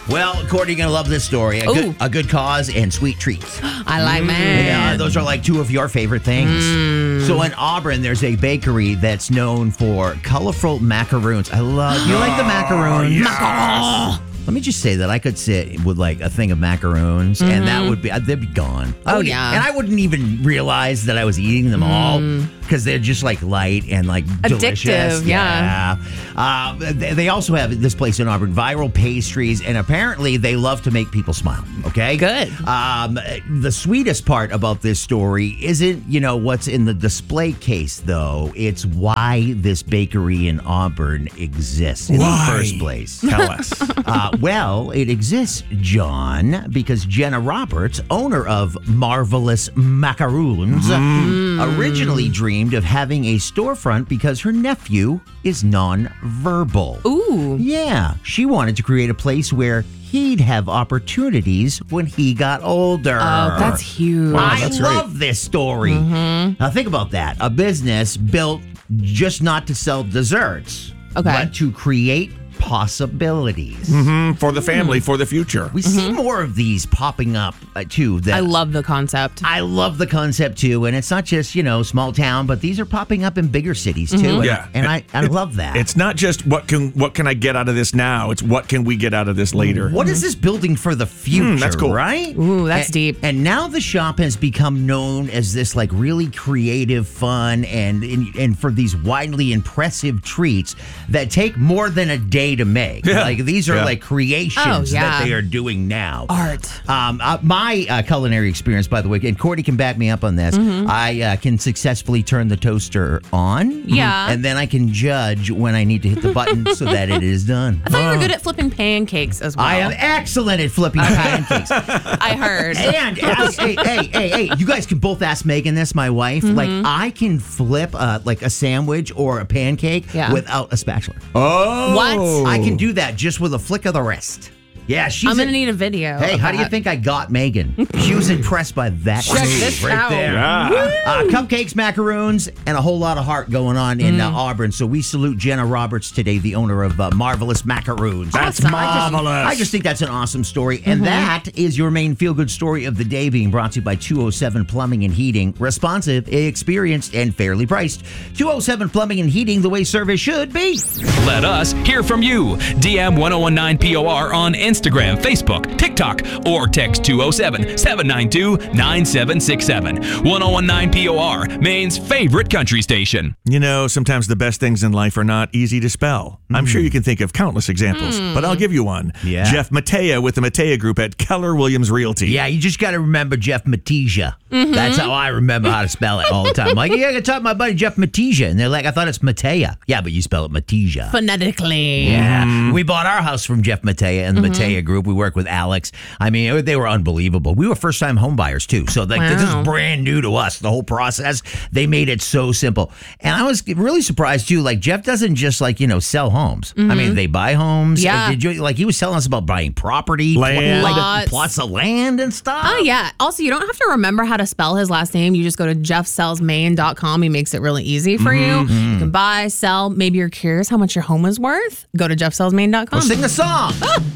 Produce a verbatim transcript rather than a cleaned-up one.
Well, Courtney, you're going to love this story. A good, a good cause and sweet treats. I like man. Yeah, those are like two of your favorite things. Mm. So in Auburn, there's a bakery that's known for colorful macaroons. I love, you like the macaroons? Yes. Macaron. Let me just say that I could sit with like a thing of macaroons mm-hmm. and that would be, they'd be gone. Oh, yeah. And I wouldn't even realize that I was eating them mm. all because they're just like light and like delicious. Addictive, yeah. yeah. Uh, they, they also have this place in Auburn, Viral Pastries, and apparently they love to make people smile. Okay? Good. Um, the sweetest part about this story isn't, you know, what's in the display case, though. It's why this bakery in Auburn exists in why? the first place. Tell us. Uh, well, it exists, John, because Jenna Roberts, owner of Marvelous Macaroons, mm. originally dreamed of having a storefront because her nephew is non-verbal. Ooh. Yeah, she wanted to create a place where he'd have opportunities when he got older. Oh, that's huge. Wow, I that's love great. this story. Mm-hmm. Now think about that. A business built just not to sell desserts, okay. but to create possibilities. Mm-hmm. For the family, mm. for the future. We mm-hmm. see more of these popping up, uh, too. That I love the concept. I love the concept, too. And it's not just, you know, small town, but these are popping up in bigger cities, too. Mm-hmm. And, yeah. and I, I love that. It's not just what can what can I get out of this now. It's what can we get out of this later. What mm-hmm. is this building for the future, mm, that's cool. right? Ooh, that's and, deep. And now the shop has become known as this, like, really creative, fun, and, and, and for these widely impressive treats that take more than a day to make. Yeah. Like, these are yeah. like creations oh, yeah. that they are doing now. Art. Um, uh, my uh, culinary experience, by the way, and Courtney can back me up on this, mm-hmm. I uh, can successfully turn the toaster on. Yeah. And then I can judge when I need to hit the button so that it is done. I thought you were good at flipping pancakes as well. I am excellent at flipping pancakes. I heard. And, uh, hey, hey, hey, hey, you guys can both ask Megan this, my wife. Mm-hmm. Like, I can flip uh, like a sandwich or a pancake yeah. without a spatula. Oh. What? I can do that just with a flick of the wrist. Yeah, she's. I'm gonna a, need a video. Hey, how that. do you think I got Megan? She was impressed by that. Check move this right out. there. Yeah. Uh, cupcakes, macaroons, and a whole lot of heart going on in uh, Auburn. So we salute Jenna Roberts today, the owner of uh, Marvelous Macaroons. That's Awesome. marvelous. I just, I just think that's an awesome story. And mm-hmm. that is your main feel-good story of the day, being brought to you by two oh seven Plumbing and Heating. Responsive, experienced, and fairly priced. two oh seven Plumbing and Heating, the way service should be. Let us hear from you. D M ten nineteen P O R on Instagram, Facebook, TikTok, or text two oh seven, seven nine two, nine seven six seven. ten nineteen P O R, Maine's favorite country station. You know, sometimes the best things in life are not easy to spell. Mm. I'm sure you can think of countless examples, mm. but I'll give you one. Yeah. Jeff Matea with the Matea Group at Keller Williams Realty. Yeah, you just got to remember Jeff Matija. Mm-hmm. That's how I remember how to spell it all the time. I'm like, yeah, I got to talk to my buddy Jeff Matija. And they're like, I thought it's Matea. Yeah, but you spell it Matija. Phonetically. Yeah. Mm. We bought our house from Jeff Matea and the mm-hmm. Matea Group. We work with Alex. I mean, they were unbelievable. We were first-time home buyers, too. So like, wow. this is brand new to us, the whole process. They made it so simple. And I was really surprised, too. Like, Jeff doesn't just, like, you know, sell homes. Mm-hmm. I mean, they buy homes. Yeah. Did you, like, he was telling us about buying property. Land. Like, Lots. plots of land and stuff. Oh, yeah. Also, you don't have to remember how to spell his last name. You just go to jeff sells maine dot com. He makes it really easy for mm-hmm. you. You can buy, sell. Maybe you're curious how much your home is worth. Go to jeff sells maine dot com. Well, sing the song.